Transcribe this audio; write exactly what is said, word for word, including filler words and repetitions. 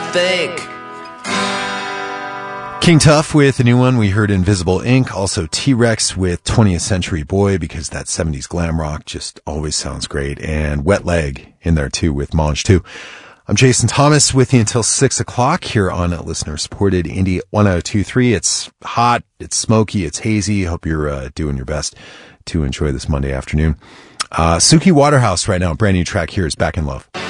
think. King Tuff with a new one. We heard Invisible Ink. Also T-Rex with twentieth Century Boy, because that seventies glam rock just always sounds great. And Wet Leg in there too with Monge too. I'm Jason Thomas with you until six o'clock here on listener-supported Indie one oh two point three. It's hot, it's smoky, it's hazy. Hope you're uh, doing your best to enjoy this Monday afternoon. Uh, Suki Waterhouse right now. Brand new track here is Back in Love.